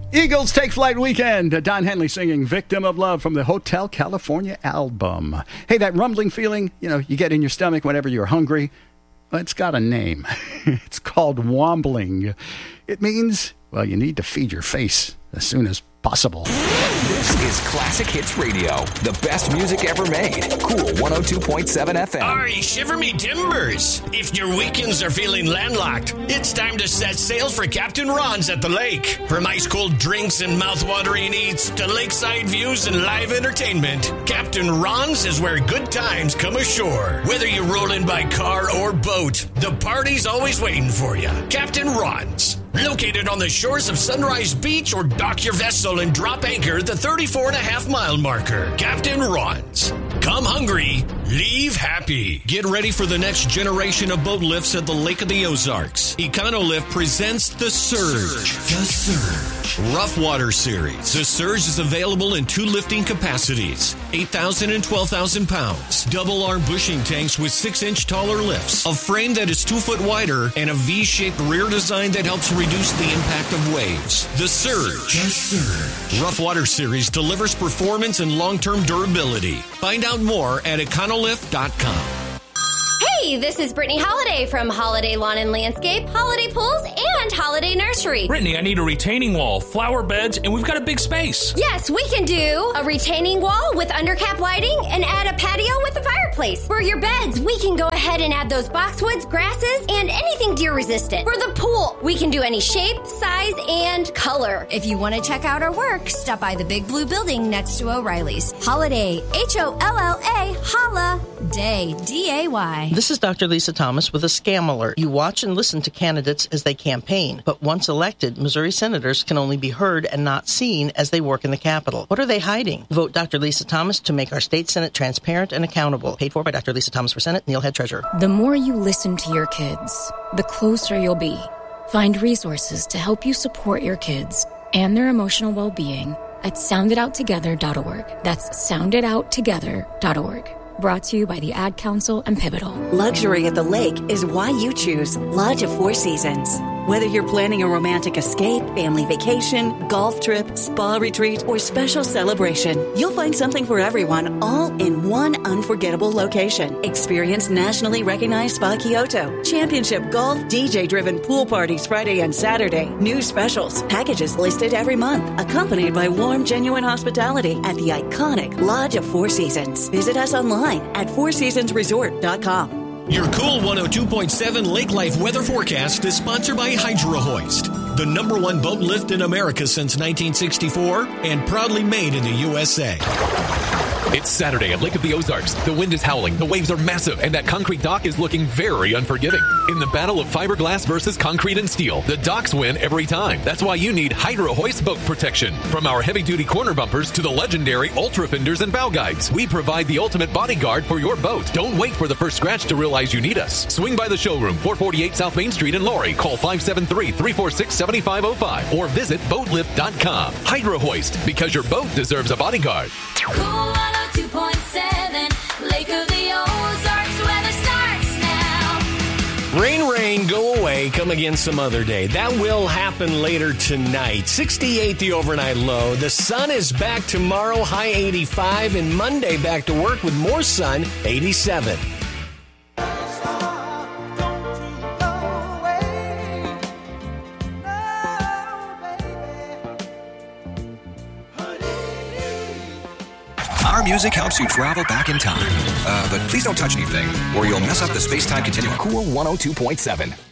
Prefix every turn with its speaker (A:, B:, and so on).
A: Eagles Take Flight Weekend. Don Henley singing Victim of Love from the Hotel California album. Hey, that rumbling feeling, you get in your stomach whenever you're hungry, well, it's got a name. It's called wombling. It means, well, you need to feed your face as soon as possible.
B: This is Classic Hits Radio, the best music ever made. Cool 102.7 FM.
C: Aye, shiver me timbers. If your weekends are feeling landlocked, it's time to set sail for Captain Ron's at the lake. From ice-cold drinks and mouth-watering eats to lakeside views and live entertainment, Captain Ron's is where good times come ashore. Whether you're rolling by car or boat, the party's always waiting for you. Captain Ron's, located on the shores of Sunrise Beach, or dock your vessel and drop anchor at the 34.5-mile marker. Captain Ron's. Come hungry, leave happy. Get ready for the next generation of boat lifts at the Lake of the Ozarks. Econolift presents The Surge. The Surge. Rough Water Series. The Surge is available in 2 lifting capacities, 8,000 and 12,000 pounds. Double arm bushing tanks with 6-inch taller lifts, a frame that is 2 foot wider, and a V-shaped rear design that helps reduce the impact of waves. The Surge. The Surge. Rough Water Series delivers performance and long-term durability. Find out more at econolift.com.
D: Hey, this is Brittany Holiday from Holiday Lawn and Landscape, Holiday Pools, and Holiday Nursery.
E: Brittany, I need a retaining wall, flower beds, and we've got a big space.
D: Yes, we can do a retaining wall with undercap lighting and add a patio with a fireplace. For your beds, we can go ahead and add those boxwoods, grasses, and anything deer resistant. For the pool, we can do any shape, size, and color. If you want to check out our work, stop by the Big Blue Building next to O'Reilly's. Holiday, Holla, Holla, Day, D-A-Y.
F: This is Dr. Lisa Thomas with a scam alert. You watch and listen to candidates as they campaign, but once elected, Missouri senators can only be heard and not seen as they work in the Capitol. What are they hiding? Vote Dr. Lisa Thomas to make our state Senate transparent and accountable. Paid for by Dr. Lisa Thomas for Senate, Neil Head Treasurer.
G: The more you listen to your kids, the closer you'll be. Find resources to help you support your kids and their emotional well-being at sounditouttogether.org. That's sounditouttogether.org. Brought to you by the Ad Council and Pivotal.
H: Luxury at the lake is why you choose Lodge of Four Seasons. Whether you're planning a romantic escape, family vacation, golf trip, spa retreat, or special celebration, you'll find something for everyone all in one unforgettable location. Experience nationally recognized Spa Kyoto, championship golf, DJ-driven pool parties Friday and Saturday, new specials, packages listed every month, accompanied by warm, genuine hospitality at the iconic Lodge of Four Seasons. Visit us online at fourseasonsresort.com.
C: Your cool 102.7 Lake Life weather forecast is sponsored by Hydro Hoist, the #1 boat lift in America since 1964 and proudly made in the USA.
I: It's Saturday at Lake of the Ozarks. The wind is howling, the waves are massive, and that concrete dock is looking very unforgiving. In the battle of fiberglass versus concrete and steel, the docks win every time. That's why you need Hydro Hoist boat protection. From our heavy-duty corner bumpers to the legendary Ultra Fenders and bow guides, we provide the ultimate bodyguard for your boat. Don't wait for the first scratch to realize you need us. Swing by the showroom, 448 South Main Street in Laurie. Call 573-346-7505 or visit boatlift.com. Hydro Hoist, because your boat deserves a bodyguard.
J: Cool 102.7, Lake of the Ozarks, weather starts now.
C: Rain, go away, come again some other day. That will happen later tonight. 68 the overnight low. The sun is back tomorrow, high 85, and Monday back to work with more sun, 87.
B: Our music helps you travel back in time. But please don't touch anything, or you'll mess up the space-time continuum. Cool 102.7.